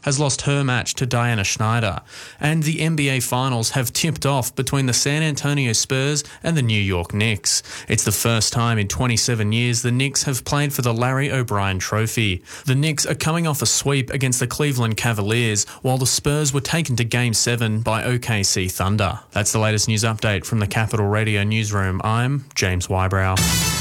has lost her match to Diana Schneider. And the NBA Finals have tipped off between the San Antonio Spurs and the New York Knicks. It's the first time in 27 years the Knicks have played for the Larry O'Brien Trophy. The Knicks are coming off a sweep against the Cleveland Cavaliers, while the Spurs were taken to Game 7 by OKC Thunder. That's the latest news update from the Capital Radio newsroom. I'm James Wybrow.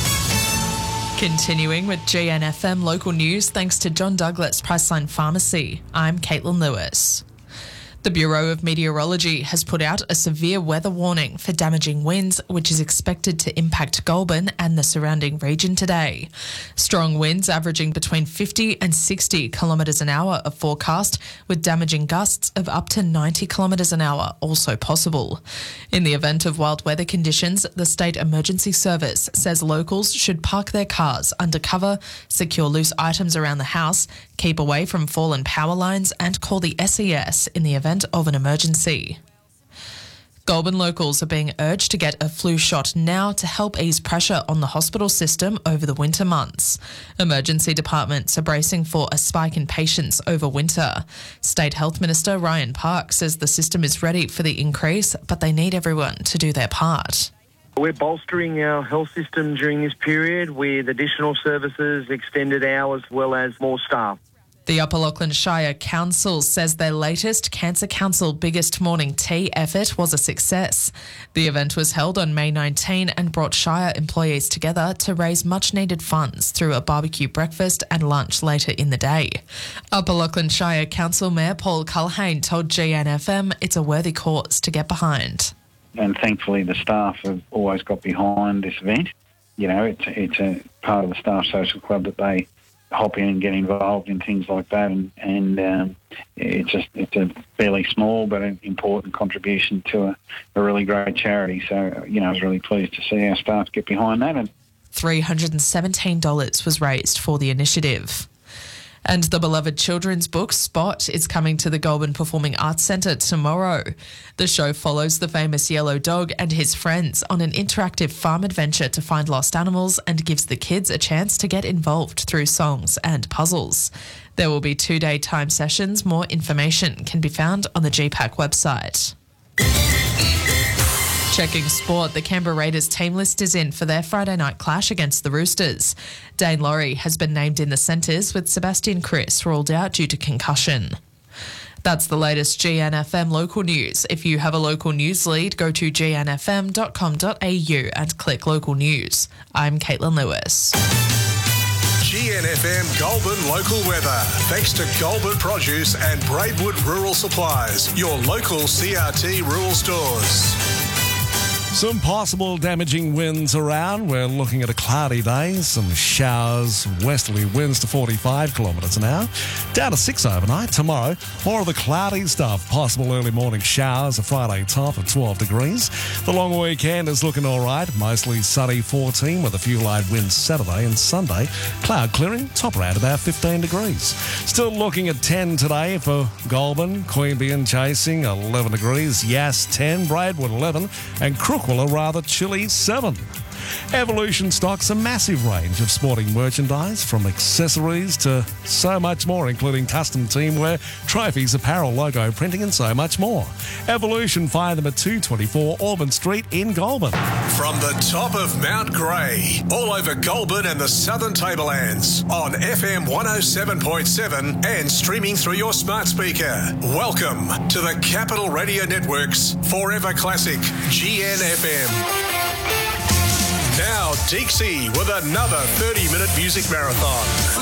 Continuing with GNFM local news, thanks to John Douglas Priceline Pharmacy. I'm Caitlin Lewis. The Bureau of Meteorology has put out a severe weather warning for damaging winds, which is expected to impact Goulburn and the surrounding region today. Strong winds averaging between 50 and 60 kilometres an hour are forecast, with damaging gusts of up to 90 kilometres an hour also possible. In the event of wild weather conditions, the State Emergency Service says locals should park their cars under cover, secure loose items around the house, keep away from fallen power lines and call the SES in the event of an emergency. Goulburn locals are being urged to get a flu shot now to help ease pressure on the hospital system over the winter months. Emergency departments are bracing for a spike in patients over winter. State Health Minister Ryan Park says the system is ready for the increase, but they need everyone to do their part. We're bolstering our health system during this period with additional services, extended hours, as well as more staff. The Upper Lachlan Shire Council says their latest Cancer Council Biggest Morning Tea effort was a success. The event was held on May 19 and brought Shire employees together to raise much-needed funds through a barbecue breakfast and lunch later in the day. Upper Lachlan Shire Council Mayor Paul Culhane told GNFM it's a worthy cause to get behind. And thankfully the staff have always got behind this event. You know, it's a part of the staff social club that they hop in and get involved in things like that, and it's a fairly small but an important contribution to a really great charity. So, you know, I was really pleased to see our staff get behind that. And $317 was raised for the initiative. And the beloved children's book Spot is coming to the Goulburn Performing Arts Centre tomorrow. The show follows the famous yellow dog and his friends on an interactive farm adventure to find lost animals and gives the kids a chance to get involved through songs and puzzles. There will be 2-day time sessions. More information can be found on the GPAC website. Checking sport, the Canberra Raiders team list is in for their Friday night clash against the Roosters. Dane Laurie has been named in the centres, with Sebastian Kris ruled out due to concussion. That's the latest GNFM local news. If you have a local news lead, go to gnfm.com.au and click local news. I'm Caitlin Lewis. GNFM Goulburn local weather. Thanks to Goulburn Produce and Braidwood Rural Supplies, your local CRT rural stores. Some possible damaging winds around. We're looking at a cloudy day, some showers, westerly winds to 45 kilometres an hour. Down to 6 overnight. Tomorrow, more of the cloudy stuff. Possible early morning showers, a Friday top of 12 degrees. The long weekend is looking all right. Mostly sunny 14 with a few light winds Saturday and Sunday. Cloud clearing, top around about 15 degrees. Still looking at 10 today for Goulburn, Queanbeyan chasing 11 degrees, Yass 10, Braidwood 11 and Crookwell a rather chilly 7. Evolution stocks a massive range of sporting merchandise, from accessories to so much more, including custom teamwear, trophies, apparel, logo printing and so much more. Evolution, find them at 224 Auburn Street in Goulburn. From the top of Mount Grey, all over Goulburn and the Southern Tablelands, on FM 107.7 and streaming through your smart speaker. Welcome to the Capital Radio Network's Forever Classic, GNFM. Now, Deeksy with another 30-minute music marathon.